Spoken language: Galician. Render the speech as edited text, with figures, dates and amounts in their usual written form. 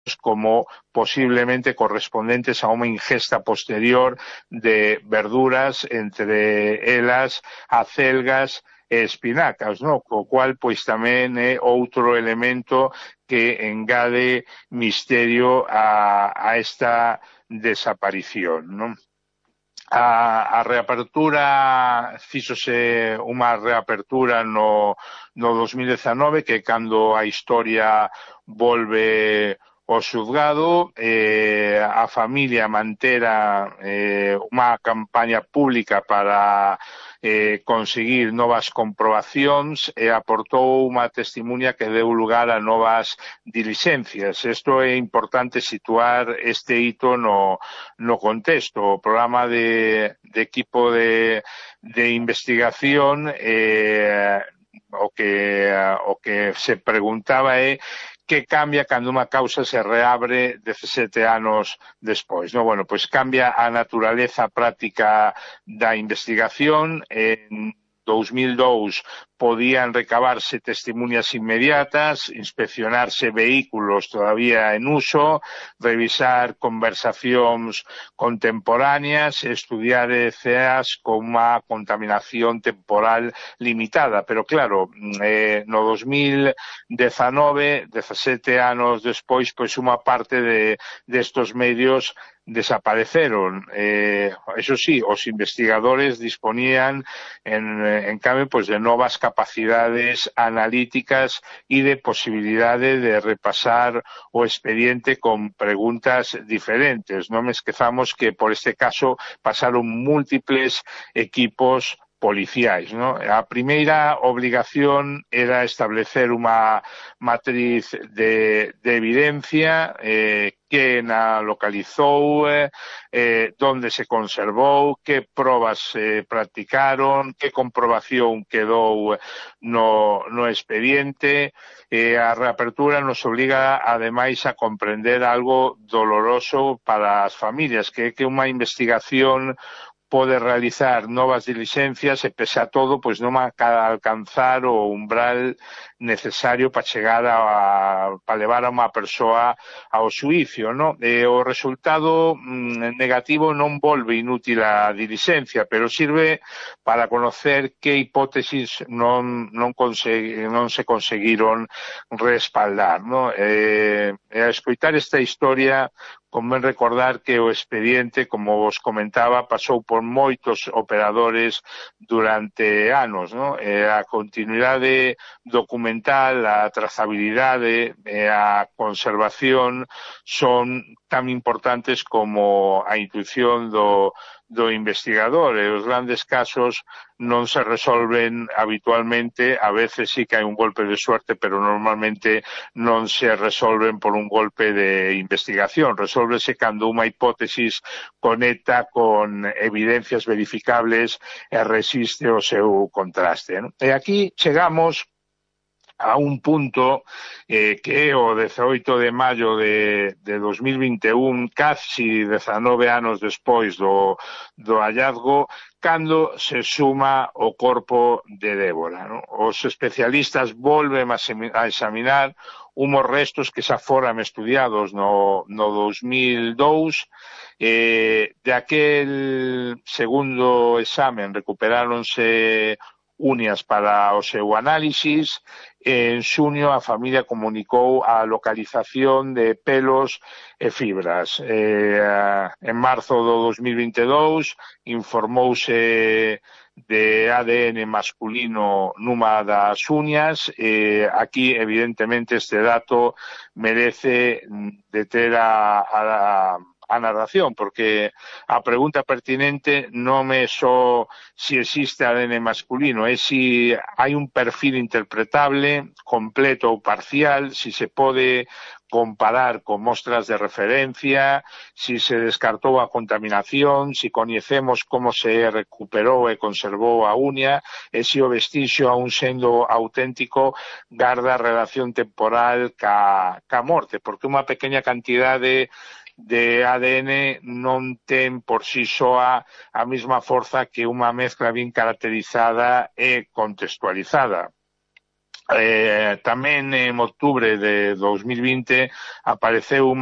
como posiblemente correspondentes a unha ingesta posterior de verduras, entre elas acelgas e espinacas, no? Co cual, pois tamén é outro elemento que engade misterio a esta desaparición, non? A reapertura, fíxose unha reapertura no 2019, que cando a historia volve ao xuzgado, a familia mantera unha campaña pública para conseguir novas comprobacións e aportou unha testimonía que deu lugar a novas dilixencias. Isto é importante situar este hito no contexto. O programa de equipo de investigación o que se preguntaba é que cambia cando unha causa se reabre 17 anos despois. No, bueno, pois cambia a naturaleza práctica da investigación. En 2002 podían recabarse testimunias inmediatas, inspeccionarse vehículos todavía en uso, revisar conversacións contemporáneas, estudiar ceas con unha contaminación temporal limitada. Pero claro, no 2019, 17 anos despois, pois unha parte destos medios desapareceron. Eso sí, os investigadores disponían en cambio pois de novas capacidades analíticas e de posibilidade de repasar o expediente con preguntas diferentes. Non me esquezamos que por este caso pasaron múltiples equipos policiais, ¿no? A primeira obligación era establecer unha matriz de evidencia, que na localizou, donde se conservou, que probas se practicaron, que comprobación quedou no expediente. A reapertura nos obliga, ademais, a comprender algo doloroso para as familias, que é que unha investigación pode realizar novas dilixencias e, pese a todo, pois non acaba de alcanzar o umbral necesario para chegar para levar a unha persoa ao xuízo, non? O resultado negativo non volve inútil a dilixencia, pero sirve para conocer que hipótesis non se conseguiron respaldar, non? E a escoitar esta historia, convén recordar que o expediente, como vos comentaba, pasou por moitos operadores durante anos, non? A continuidade documental, a trazabilidade e a conservación son tan importantes como a intuición do investigador, e os grandes casos non se resolven habitualmente. A veces sí que hai un golpe de suerte, pero normalmente non se resolven por un golpe de investigación. Resolvese cando unha hipótesis conecta con evidencias verificables e resiste o seu contraste, non? E aquí chegamos a un punto que é o 18 de maio de 2021, casi 19 anos despois do hallazgo, cando se suma o corpo de Débora, non? Os especialistas volven a examinar unhos restos que xa foran estudiados no 2002. De aquel segundo examen recuperáronse uñas para o seu análisis. En xuño a familia comunicou a localización de pelos e fibras. En marzo do 2022 informouse de ADN masculino nunha das uñas. Aquí, evidentemente, este dato merece de ter a narración, porque a pregunta pertinente non é só si existe ADN masculino, é si hai un perfil interpretable, completo ou parcial, si se pode comparar con mostras de referencia, si se descartou a contaminación, si coñecemos como se recuperou e conservou a uña, e si o vestixo, aún sendo auténtico, garda relación temporal ca morte, porque unha pequena cantidade de ADN non ten por si soa a mesma forza que unha mezcla ben caracterizada e contextualizada. Tamén en outubro de 2020 apareceu